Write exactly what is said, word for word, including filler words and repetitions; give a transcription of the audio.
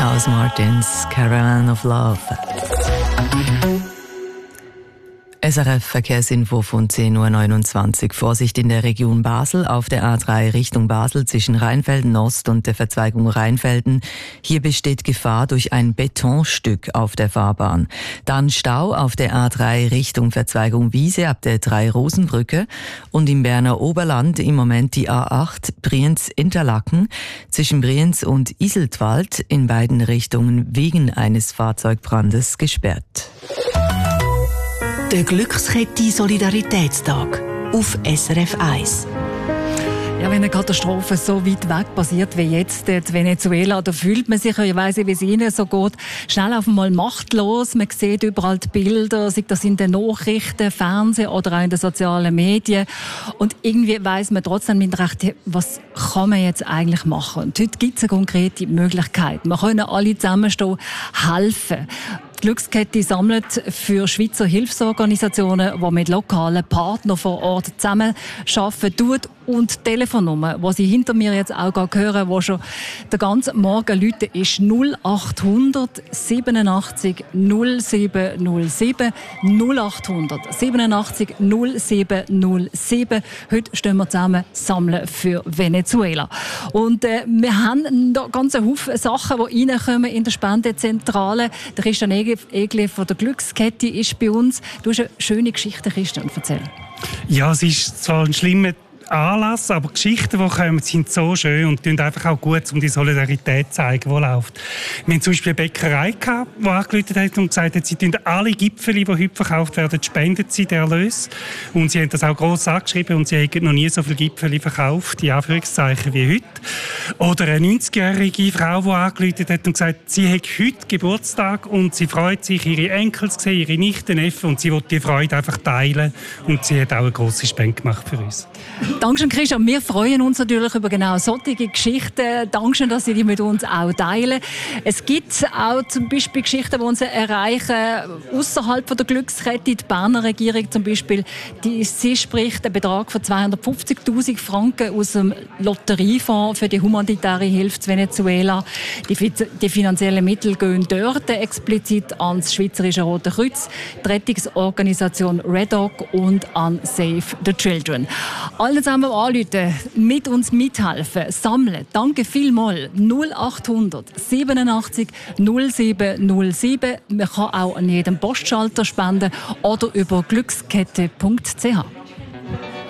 House Martins Caravan of Love. S R F Verkehrsinfo von zehn Uhr neunundzwanzig. Vorsicht in der Region Basel auf der A drei Richtung Basel zwischen Rheinfelden Ost und der Verzweigung Rheinfelden. Hier besteht Gefahr durch ein Betonstück auf der Fahrbahn. Dann Stau auf der A drei Richtung Verzweigung Wiese ab der Drei-Rosen-Brücke und im Berner Oberland im Moment die A acht Brienz-Interlaken zwischen Brienz und Iseltwald in beiden Richtungen wegen eines Fahrzeugbrandes gesperrt. Der Glückskette Solidaritätstag auf S R F eins. Ja, wenn eine Katastrophe so weit weg passiert wie jetzt in Venezuela, da fühlt man sich, ich weiss nicht, wie es Ihnen so geht, schnell auf einmal machtlos. Man sieht überall die Bilder, sei das in den Nachrichten, Fernsehen oder auch in den sozialen Medien. Und irgendwie weiss man trotzdem nicht recht, was kann man jetzt eigentlich machen. Und heute gibt es eine konkrete Möglichkeit. Wir können alle zusammenstehen, helfen. Die Glückskette sammelt für Schweizer Hilfsorganisationen, die mit lokalen Partnern vor Ort zusammenarbeiten tut, und die Telefonnummer, die Sie hinter mir jetzt auch hören, die schon den ganzen Morgen läuten, ist null acht hundert siebenundachtzig null sieben null sieben null acht hundert siebenundachtzig null sieben null sieben. Heute stehen wir zusammen, sammeln für Venezuela. Und äh, wir haben noch ganz einen Haufen Sachen, die reinkommen in der Spendenzentrale. Der Christian Egli von der Glückskette ist bei uns. Du hast eine schöne Geschichte, Christian, erzähl. Ja, es ist zwar ein schlimmer Anlass, aber Geschichten, die kommen, sind so schön und tun einfach auch gut, um die Solidarität zu zeigen, die läuft. Wir hatten zum Beispiel eine Bäckerei, die angerufen hat und gesagt hat, sie tun alle Gipfel, die heute verkauft werden, spenden sie den Erlös. Und sie haben das auch gross angeschrieben und sie haben noch nie so viele Gipfel verkauft, in Anführungszeichen, wie heute. Oder eine neunzigjährige Frau, die angerufen hat und gesagt, sie hat heute Geburtstag und sie freut sich, ihre Enkel zu sehen, ihre Nichten, Neffen, und sie will die Freude einfach teilen. Und sie hat auch eine grosse Spende gemacht für uns. Dankeschön, Christian. Wir freuen uns natürlich über genau solche Geschichten. Dankeschön, dass Sie die mit uns auch teilen. Es gibt auch zum Beispiel Geschichten, die uns erreichen außerhalb der Glückskette. Die Berner Regierung zum Beispiel, die, sie spricht einen Betrag von zweihundertfünfzigtausend Franken aus dem Lotteriefonds für die humanitäre Hilfe zu Venezuela. Die, die finanziellen Mittel gehen dort explizit ans Schweizerische Rote Kreuz, die Rettungsorganisation Red Dog und an Save the Children. Alle zusammen anrufen, mit uns mithelfen, sammeln. Danke vielmals. null acht hundert siebenundachtzig null sieben null sieben. Man kann auch an jedem Postschalter spenden oder über glückskette punkt c h.